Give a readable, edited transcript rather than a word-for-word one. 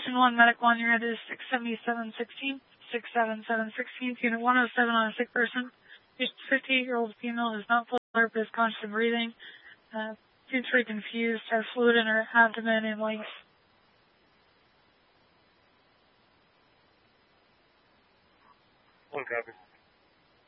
Attention 1, Medic 1, your head is 67716, 67716, Unit 107 on a sick person. 58-year-old female is not full alert but is conscious of breathing. Seems very confused, has fluid in her abdomen and legs. One copy.